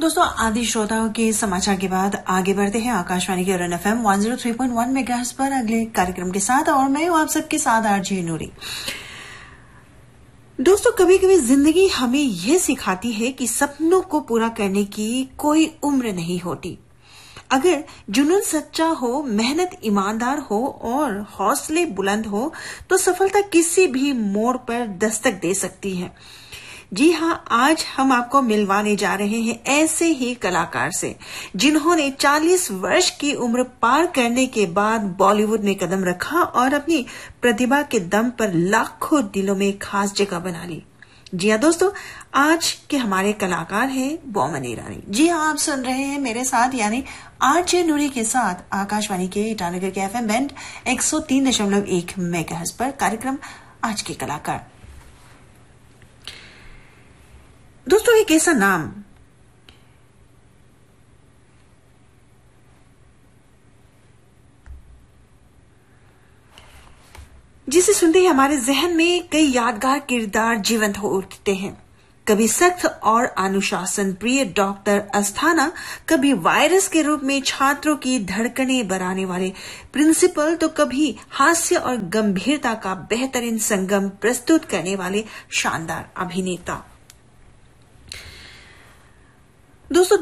दोस्तों, आदि श्रोताओं के समाचार के बाद आगे बढ़ते हैं आकाशवाणी के रन FM 103.1 मेगाहर्ट्ज पर अगले कार्यक्रम के साथ, और मैं हूं आप सबके साथ आरजे नूरी। दोस्तों, कभी कभी जिंदगी हमें यह सिखाती है कि सपनों को पूरा करने की कोई उम्र नहीं होती। अगर जुनून सच्चा हो, मेहनत ईमानदार हो और हौसले बुलंद हो तो सफलता किसी भी मोड़ पर दस्तक दे सकती है। जी हाँ, आज हम आपको मिलवाने जा रहे हैं ऐसे ही कलाकार से जिन्होंने 40 वर्ष की उम्र पार करने के बाद बॉलीवुड में कदम रखा और अपनी प्रतिभा के दम पर लाखों दिलों में खास जगह बना ली। जी हाँ दोस्तों, आज के हमारे कलाकार हैं बोमन ईरानी। जी हाँ, आप सुन रहे हैं मेरे साथ यानी आरजे नूरी के साथ आकाशवाणी के ईटानगर के FM बैंड 103.1 मेगाहर्ट्ज पर कार्यक्रम आज के कलाकार। दोस्तों, एक ऐसा नाम जिसे सुनते ही हमारे जहन में कई यादगार किरदार जीवंत हो उठते हैं। कभी सख्त और अनुशासन प्रिय डॉक्टर अस्थाना, कभी वायरस के रूप में छात्रों की धड़कनें बढ़ाने वाले प्रिंसिपल, तो कभी हास्य और गंभीरता का बेहतरीन संगम प्रस्तुत करने वाले शानदार अभिनेता। दोस्तों,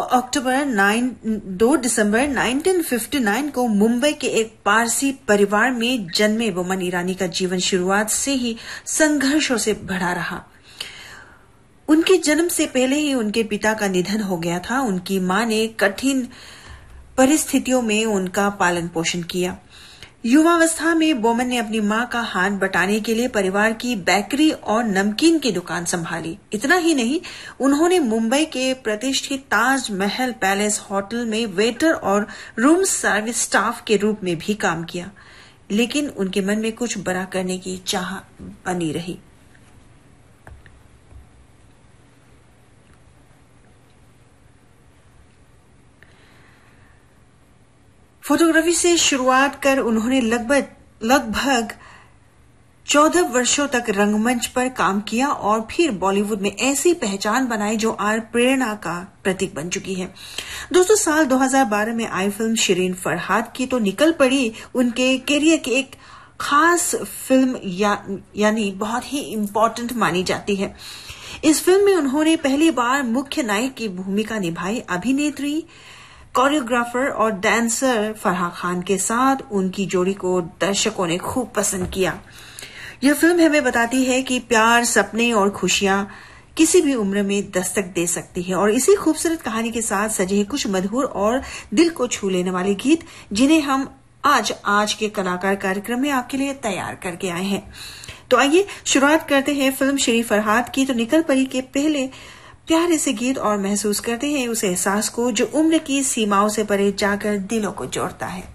2 दिसंबर 1959 को मुंबई के एक पारसी परिवार में जन्मे बोमन ईरानी का जीवन शुरुआत से ही संघर्षों से भरा रहा। उनके जन्म से पहले ही उनके पिता का निधन हो गया था। उनकी मां ने कठिन परिस्थितियों में उनका पालन पोषण किया। युवावस्था में बोमन ने अपनी मां का हाथ बटाने के लिए परिवार की बेकरी और नमकीन की दुकान संभाली। इतना ही नहीं, उन्होंने मुंबई के प्रतिष्ठित ताज महल पैलेस होटल में वेटर और रूम सर्विस स्टाफ के रूप में भी काम किया, लेकिन उनके मन में कुछ बड़ा करने की चाह बनी रही। फोटोग्राफी से शुरुआत कर उन्होंने लगभग 14 वर्षों तक रंगमंच पर काम किया और फिर बॉलीवुड में ऐसी पहचान बनाई जो आज प्रेरणा का प्रतीक बन चुकी है। दोस्तों, साल 2012 में आई फिल्म शिरीन फरहाद की तो निकल पड़ी उनके करियर की एक खास फिल्म, यानी बहुत ही इम्पोर्टेंट मानी जाती है। इस फिल्म में उन्होंने पहली बार मुख्य नायक की भूमिका निभाई। अभिनेत्री, कोरियोग्राफर और डांसर फराह खान के साथ उनकी जोड़ी को दर्शकों ने खूब पसंद किया। यह फिल्म हमें बताती है कि प्यार, सपने और खुशियां किसी भी उम्र में दस्तक दे सकती है, और इसी खूबसूरत कहानी के साथ सजे हैं कुछ मधुर और दिल को छू लेने वाले गीत जिन्हें हम आज के कलाकार कार्यक्रम में आपके लिए तैयार करके आए हैं। तो आइए शुरुआत करते हैं फिल्म शिरीन फरहाद की तो निकल पड़ी के पहले प्यारे से गीत और महसूस करते हैं उस एहसास को जो उम्र की सीमाओं से परे जाकर दिलों को जोड़ता है।